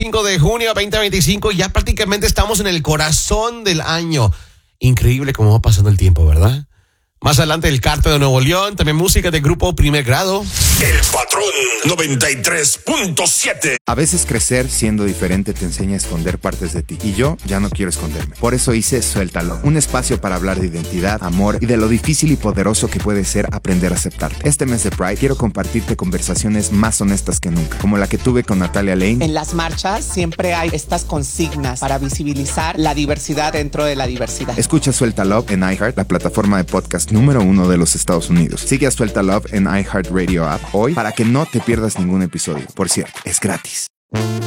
5 de junio 2025. Ya prácticamente estamos en el corazón del año. Increíble cómo va pasando el tiempo, ¿verdad? Más adelante el Cártel de Nuevo León, también música de grupo Primer Grado. El Patrón 93.7. A veces crecer siendo diferente te enseña a esconder partes de ti. Y yo ya no quiero esconderme. Por eso hice Suéltalo, un espacio para hablar de identidad, amor y de lo difícil y poderoso que puede ser aprender a aceptarte. Este mes de Pride quiero compartirte conversaciones más honestas que nunca, como la que tuve con Natalia Lane. En las marchas siempre hay estas consignas para visibilizar la diversidad dentro de la diversidad. Escucha Suelta Love en iHeart, la plataforma de podcast número 1 de los Estados Unidos. Sigue a Suelta Love en iHeartRadio app hoy para que no te pierdas ningún episodio. Por cierto, es gratis.